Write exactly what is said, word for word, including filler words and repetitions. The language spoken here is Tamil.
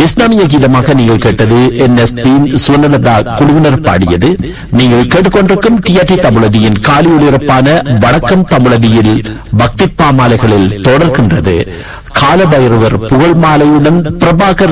இஸ்லாமிய கீதமாக நீங்கள் கேட்டது என் எஸ் தீன் சுவர்ணலதா குழுவினர் பாடியது. நீங்கள் கேட்டுக்கொண்டிருக்கும் டிஆர்டி தமிழடியின் காலி ஒளிபரப்பான வணக்கம் தமிழடியில் பக்தி பாமாலைகளில் தொடர்கின்றது. காலபைரவர் புகழ் மாலையுடன் பிரபாகர்